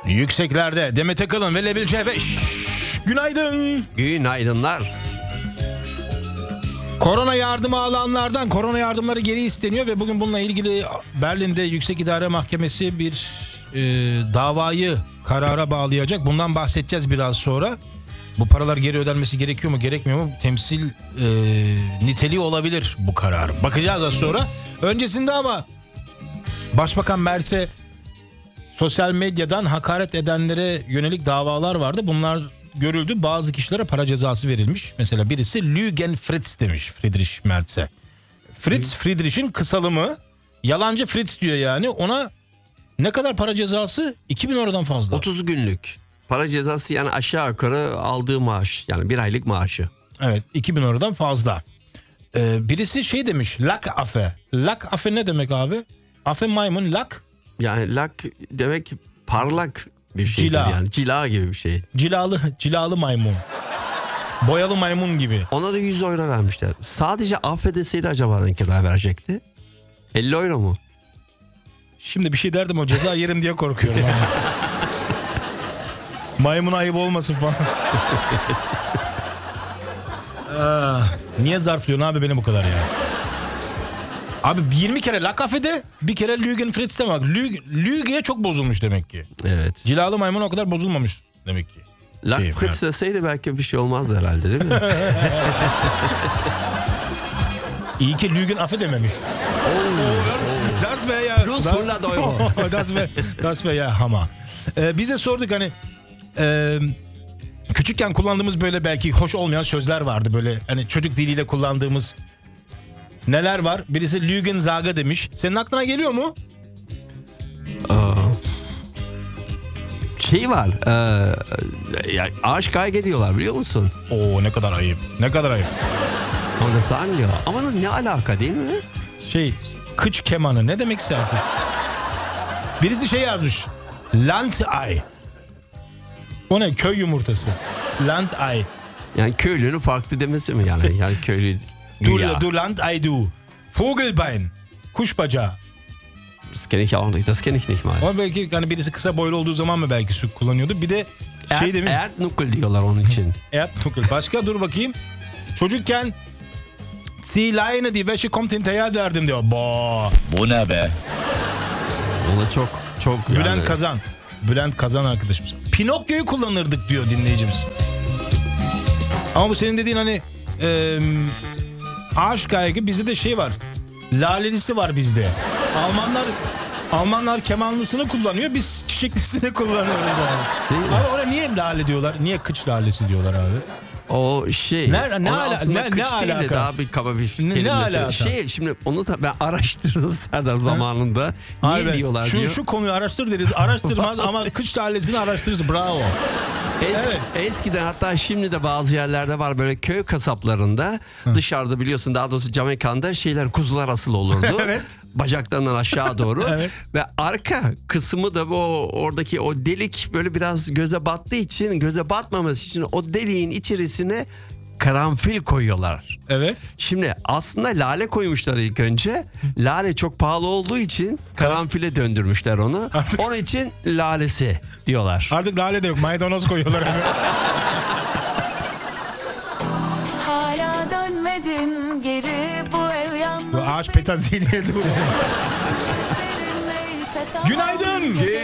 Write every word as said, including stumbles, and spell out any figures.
Yükseklerde Demet Akalın ve Level C beş. Günaydın. Günaydınlar. Korona yardımı alanlardan korona yardımları geri isteniyor ve bugün bununla ilgili Berlin'de Yüksek İdare Mahkemesi bir e, davayı karara bağlayacak. Bundan bahsedeceğiz biraz sonra. Bu paralar geri ödenmesi gerekiyor mu gerekmiyor mu? Temsil e, niteliği olabilir bu karar. Bakacağız az sonra. Öncesinde ama Başbakan Mert'e sosyal medyadan hakaret edenlere yönelik davalar vardı. Bunlar görüldü. Bazı kişilere para cezası verilmiş. Mesela birisi Lügen Fritz demiş Friedrich Merz'e. Fritz, Friedrich'in kısalımı. Yalancı Fritz diyor yani. Ona ne kadar para cezası? iki bin eurodan fazla. otuz günlük para cezası, yani aşağı yukarı aldığı maaş. Yani bir aylık maaşı. Evet, iki bin eurodan fazla. Ee, birisi şey demiş. Lak afe. Lak afe ne demek abi? Afe maymun, lak. Yani lak demek parlak bir şey. Cila. Yani cila gibi bir şey. Cilalı, cilalı maymun. Boyalı maymun gibi. Ona da yüz euro vermişler. Sadece affedeseydi acaba ne kadar verecekti? elli euro mu? Şimdi bir şey derdim, o ceza yerim diye korkuyorum. Maymun ayıp olmasın falan. Aa, niye zarflıyorsun abi beni bu kadar ya? Abi yirmi kere lak affede, bir kere Lügen Fritz'te bak. Lüge'ye çok bozulmuş demek ki. Evet. Cilalı maymun o kadar bozulmamış demek ki. Lak Şey, Fritz deseydi belki bir şey olmazdı herhalde, değil mi? İyi ki Lügen affedememiş. Das wäre ya. Plus hundert euro. das wäre das wäre ya hama. Ee, bize sorduk hani e, küçükken kullandığımız böyle belki hoş olmayan sözler vardı, böyle hani çocuk diliyle kullandığımız neler var? Birisi Lügen Zaga demiş. Senin aklına geliyor mu? Aa, şey var. E, yani ağaç kaygı diyorlar, biliyor musun? Oo, ne kadar ayıp. Ne kadar ayıp. Orada sanmıyor. Ama ne alaka, değil mi? Şey, kıç kemanı ne demekse artık. Birisi şey yazmış. Landei. O ne? Köy yumurtası. Landei. Yani köylünün farklı demesi mi yani? Yani köylü. Du, Ja. du Landei du. Vogelbein. Kuş bacağı. Das kenne ich auch nicht. Das kenne ich nicht mal. Ama belki hani birisi kısa boylu olduğu zaman mı belki su kullanıyordu. Bir de şey Er, demiş. Erdnuckel diyorlar onun için. Erdnuckel. Başka dur bakayım. Çocukken Zieh Leine, die Wäsche kommt hinterher derdim diyor. Boah. Bu ne be? Ona çok çok Bülent yani. Kazan. Bülent Kazan arkadaşımız. Pinokyo'yu kullanırdık diyor dinleyicimiz. Ama bu senin dediğin hani e, ağaç kaygı, bizde de şey var. Lalelisi var bizde. Almanlar Almanlar kemanlısını kullanıyor, biz çiçeklisini kullanıyoruz abi. Ama ona niye lale diyorlar? Niye kıç lalesi diyorlar abi? O şey. Ne- ne o ala- aslında ne- kıç ne değil de alaka? daha bir kaba bir Ne- ne kelimesi. alaka? Şey, şimdi onu da ben araştırdım Serdar zamanında. Niye Abi, diyorlar şu, diyor. şu konuyu araştır deriz. Araştırmaz ama kıç lalesini araştırırız. Bravo. Eski, Evet. Eskiden, hatta şimdi de bazı yerlerde var böyle köy kasaplarında. Dışarıda biliyorsun, daha doğrusu Camekan'da şeyler, kuzular asılı olurdu. Evet. Bacaklarından aşağı doğru. Evet. Ve arka kısmı da bu, oradaki o delik böyle biraz göze battığı için, göze batmaması için o deliğin içerisine karanfil koyuyorlar. Evet. Şimdi aslında lale koymuşlar ilk önce. Lale çok pahalı olduğu için karanfile döndürmüşler onu. Artık- Onun için lalesi diyorlar. Artık lale de yok. Maydanoz koyuyorlar. Hala dönmedin geri, bu ev yalnız. Bu ağaç petaziliye dur. Gözlerin neyse tamam. Günaydın. Gece